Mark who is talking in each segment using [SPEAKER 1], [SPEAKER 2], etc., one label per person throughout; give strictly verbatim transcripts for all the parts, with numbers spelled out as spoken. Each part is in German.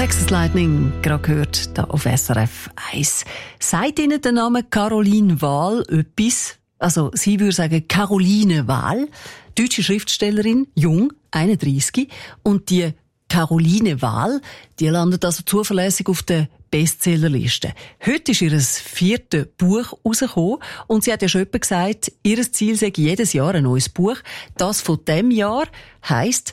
[SPEAKER 1] Texas Lightning, gerade gehört, da auf S R F eins. Sagt Ihnen der Name Caroline Wahl etwas? Also, sie würde sagen Caroline Wahl, deutsche Schriftstellerin, jung, einunddreissig. Und die Caroline Wahl, die landet also zuverlässig auf der Bestsellerliste. Heute ist ihr viertes Buch rausgekommen und sie hat ja schon etwa gesagt, ihr Ziel sei jedes Jahr ein neues Buch. Das von diesem Jahr heisst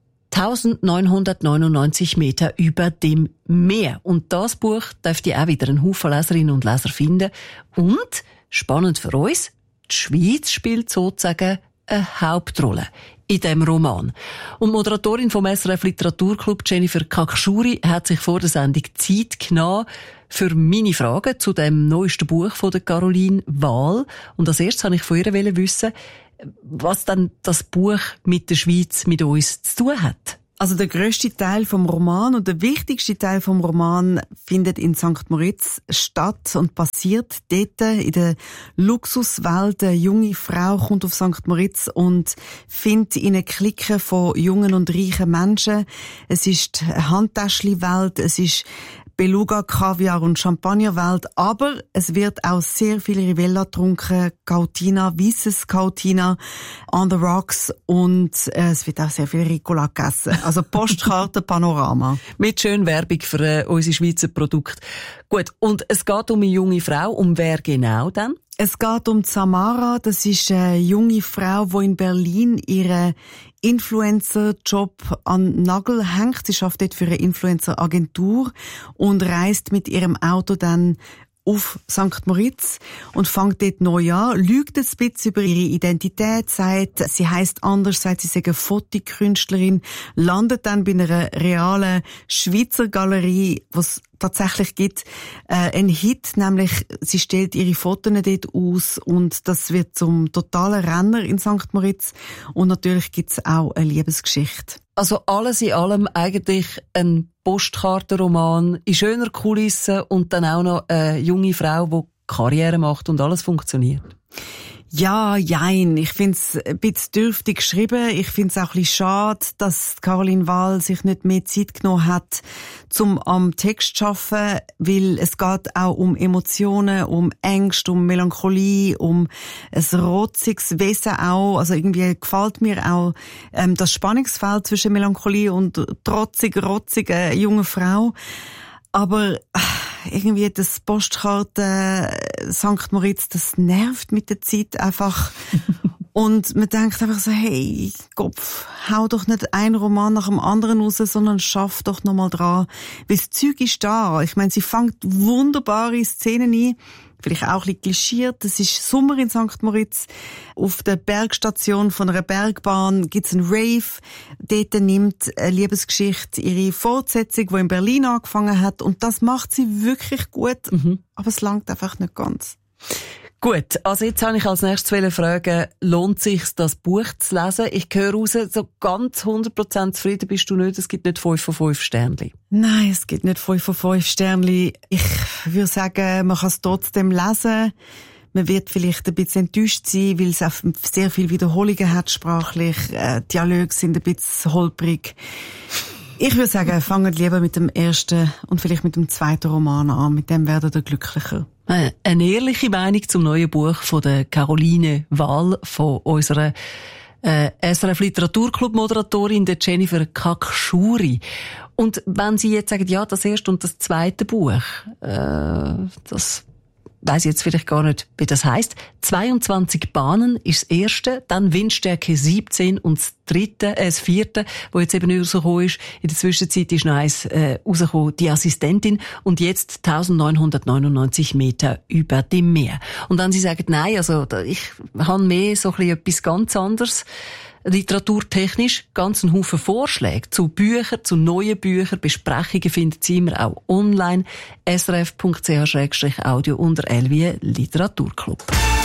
[SPEAKER 1] neunzehnhundertneunundneunzig Meter über dem Meer. Und das Buch dürfte auch wieder einen Haufen Leserinnen und Leser finden. Und, spannend für uns, die Schweiz spielt sozusagen eine Hauptrolle in diesem Roman. Und die Moderatorin vom S R F Literaturclub, Jennifer Kakschuri, hat sich vor der Sendung Zeit genommen für meine Fragen zu dem neuesten Buch von der Caroline Wahl. Und als erstes wollte ich von ihr wissen, was dann das Buch mit der Schweiz, mit uns zu tun hat.
[SPEAKER 2] Also der grösste Teil vom Roman und der wichtigste Teil vom Roman findet in Sankt Moritz statt und passiert dort in der Luxuswelt. Eine junge Frau kommt auf Sankt Moritz und findet in einer Clique von jungen und reichen Menschen. Es ist eine Handtäschli-Welt, es ist Beluga, Kaviar und Champagnerwelt, aber es wird auch sehr viel Rivella getrunken, Cautina, weisses Cautina, on the rocks und äh, es wird auch sehr viel Ricola gegessen. Also Postkarte Panorama.
[SPEAKER 1] Mit schön Werbung für äh, unsere Schweizer Produkte. Gut, und es geht um eine junge Frau, um wer genau dann?
[SPEAKER 2] Es geht um Samara, das ist eine junge Frau, die in Berlin ihren Influencer-Job an den Nagel hängt. Sie arbeitet dort für eine Influencer-Agentur und reist mit ihrem Auto dann auf Sankt Moritz und fängt dort neu an, lügt ein bisschen über ihre Identität, sagt, sie heisst anders, sagt, sie sei eine Fotokünstlerin, landet dann bei einer realen Schweizer Galerie, was tatsächlich gibt, äh, ein Hit, nämlich sie stellt ihre Fotos dort aus und das wird zum totalen Renner in Sankt Moritz und natürlich gibt's auch eine Liebesgeschichte.
[SPEAKER 1] Also alles in allem eigentlich ein Postkartenroman in schöner Kulisse und dann auch noch eine junge Frau, die Karriere macht und alles funktioniert.
[SPEAKER 2] Ja, jein. Ich find's ein bisschen dürftig geschrieben. Ich find's auch ein bisschen schade, dass Caroline Wahl sich nicht mehr Zeit genommen hat, zum am Text zu arbeiten, weil es geht auch um Emotionen, um Ängste, um Melancholie, um ein rotziges Wesen auch. Also irgendwie gefällt mir auch ähm, das Spannungsfeld zwischen Melancholie und trotzig, rotziger junge Frau. Aber irgendwie das Postkarte Sankt Moritz, das nervt mit der Zeit einfach. Und man denkt einfach so, hey, Kopf, hau doch nicht einen Roman nach dem anderen raus, sondern schaff doch noch mal dran. Weil das Zeug ist da. Ich meine, sie fängt wunderbare Szenen ein. Vielleicht auch ein bisschen klischiert. Es ist Sommer in Sankt Moritz. Auf der Bergstation von einer Bergbahn gibt's einen Rave. Dort nimmt eine Liebesgeschichte ihre Fortsetzung, die in Berlin angefangen hat. Und das macht sie wirklich gut. Mhm. Aber es langt einfach nicht ganz.
[SPEAKER 1] Gut, also jetzt habe ich als nächstes fragen, lohnt sich das Buch zu lesen? Ich höre raus, so ganz hundert Prozent zufrieden bist du nicht, es gibt nicht fünf von fünf Sternchen.
[SPEAKER 2] Nein, es gibt nicht fünf von fünf Sternchen. Ich würde sagen, man kann es trotzdem lesen. Man wird vielleicht ein bisschen enttäuscht sein, weil es auch sehr viele Wiederholungen hat sprachlich. Äh, Dialoge sind ein bisschen holprig. Ich würde sagen, fangt lieber mit dem ersten und vielleicht mit dem zweiten Roman an. Mit dem werdet ihr glücklicher.
[SPEAKER 1] Eine ehrliche Meinung zum neuen Buch von der Caroline Wahl, von unserer äh, S R F Literaturclub Moderatorin, der Jennifer Kakschuri. Und wenn Sie jetzt sagen, ja, das erste und das zweite Buch, äh, das weiss ich jetzt vielleicht gar nicht, wie das heisst. zweiundzwanzig Bahnen ist das erste, dann Windstärke siebzehn und das dritte, äh, das vierte, wo jetzt eben nicht rausgekommen ist. In der Zwischenzeit ist noch eins äh, rausgekommen, die Assistentin, und jetzt neunzehnhundertneunundneunzig Meter über dem Meer. Und wenn Sie sagen, nein, also ich habe mehr so ein bisschen etwas ganz anderes, literaturtechnisch ganz einen Haufen Vorschläge zu Büchern, zu neuen Büchern, Besprechungen finden Sie immer auch online, s r f punkt c h slash audio unter L wie Literaturclub.